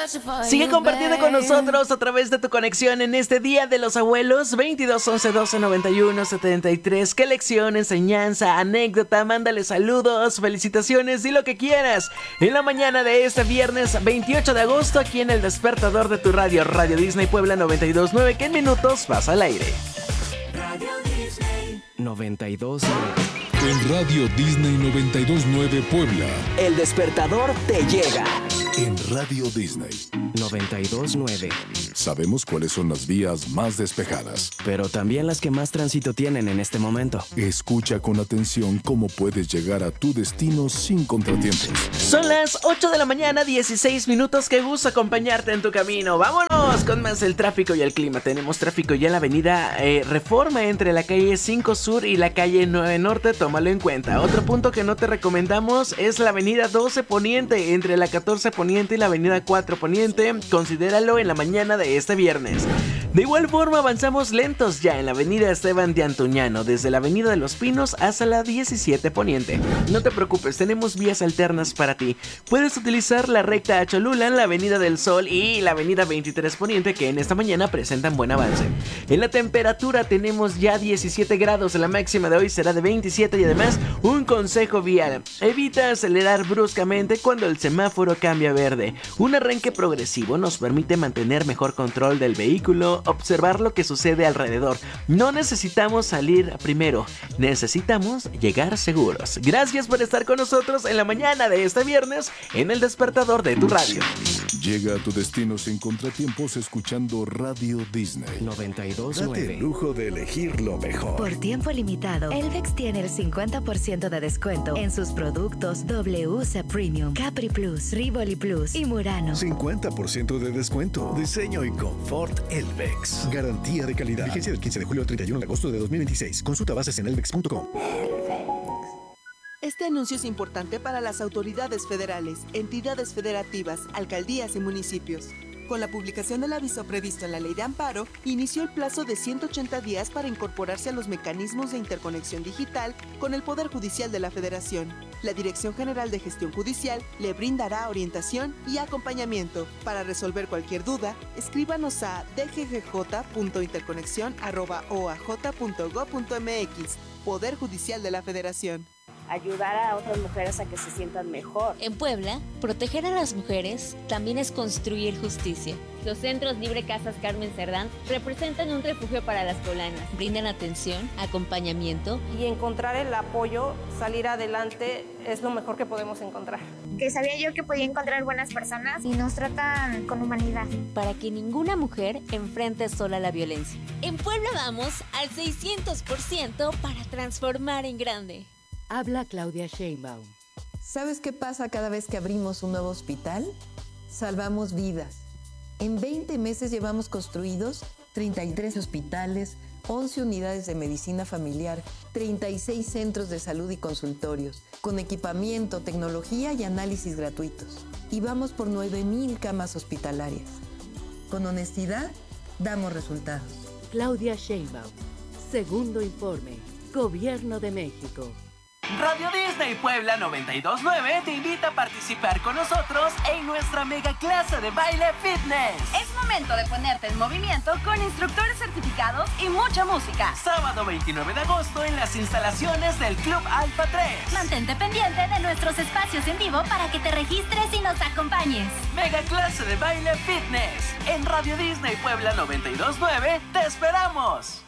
Sigue compartiendo con nosotros a través de tu conexión en este Día de los Abuelos. 22 11 12 91 73. ¿Qué lección, enseñanza, anécdota? Mándale saludos, felicitaciones y lo que quieras. En la mañana de este viernes 28 de agosto, aquí en el despertador de tu radio, Radio Disney Puebla 92.9, que en minutos vas al aire. Radio Disney 92.9. En Radio Disney 92.9 Puebla. El despertador te llega. En Radio Disney 92.9. Sabemos cuáles son las vías más despejadas, pero también las que más tránsito tienen en este momento. Escucha con atención cómo puedes llegar a tu destino sin contratiempos. Son las 8 de la mañana, 16 minutos. Qué gusto acompañarte en tu camino. Vámonos con más el tráfico y el clima. Tenemos tráfico ya en la avenida Reforma entre la calle 5 Sur y la calle 9 Norte. Tómalo en cuenta. Otro punto que no te recomendamos es la avenida 12 Poniente entre la 14 Poniente y la avenida 4 Poniente. Considéralo en la mañana de este viernes. De igual forma avanzamos lentos ya en la avenida Esteban de Antuñano, desde la avenida de Los Pinos hasta la 17 Poniente. No te preocupes, tenemos vías alternas para ti. Puedes utilizar la recta a Cholula, la avenida del Sol y la avenida 23 Poniente, que en esta mañana presentan buen avance. En la temperatura tenemos ya 17 grados, la máxima de hoy será de 27 y además un consejo vial: evita acelerar bruscamente cuando el semáforo cambia a verde. Un arranque progresivo nos permite mantener mejor control del vehículo, observar lo que sucede alrededor. No necesitamos salir primero, necesitamos llegar seguros. Gracias por estar con nosotros en la mañana de este viernes en el despertador de tu radio. Llega a tu destino sin contratiempos escuchando Radio Disney 92.9. Date el lujo de elegir lo mejor. Por tiempo limitado, Elvex tiene el 50% de descuento en sus productos WC Premium, Capri Plus, Rivoli Plus y Murano. 50% de descuento. Diseño y confort Elvex. Garantía de calidad. Vigencia del 15 de julio al 31 de agosto de 2026. Consulta bases en elvex.com. Este anuncio es importante para las autoridades federales, entidades federativas, alcaldías y municipios. Con la publicación del aviso previsto en la Ley de Amparo, inició el plazo de 180 días para incorporarse a los mecanismos de interconexión digital con el Poder Judicial de la Federación. La Dirección General de Gestión Judicial le brindará orientación y acompañamiento. Para resolver cualquier duda, escríbanos a dggj.interconexion@oaj.gov.mx. Poder Judicial de la Federación. Ayudar a otras mujeres a que se sientan mejor. En Puebla, proteger a las mujeres también es construir justicia. Los Centros Libre Casas Carmen Cerdán representan un refugio para las poblanas. Brindan atención, acompañamiento. Y encontrar el apoyo, salir adelante, es lo mejor que podemos encontrar. Que sabía yo que podía encontrar buenas personas y nos tratan con humanidad. Para que ninguna mujer enfrente sola la violencia. En Puebla vamos al 600% para transformar en grande. Habla Claudia Sheinbaum. ¿Sabes qué pasa cada vez que abrimos un nuevo hospital? Salvamos vidas. En 20 meses llevamos construidos 33 hospitales, 11 unidades de medicina familiar, 36 centros de salud y consultorios, con equipamiento, tecnología y análisis gratuitos. Y vamos por 9,000 camas hospitalarias. Con honestidad, damos resultados. Claudia Sheinbaum. Segundo informe. Gobierno de México. Radio Disney Puebla 92.9 te invita a participar con nosotros en nuestra mega clase de baile fitness. Es momento de ponerte en movimiento con instructores certificados y mucha música. Sábado 29 de agosto en las instalaciones del Club Alfa 3. Mantente pendiente de nuestros espacios en vivo para que te registres y nos acompañes. Mega clase de baile fitness en Radio Disney Puebla 92.9. ¡Te esperamos!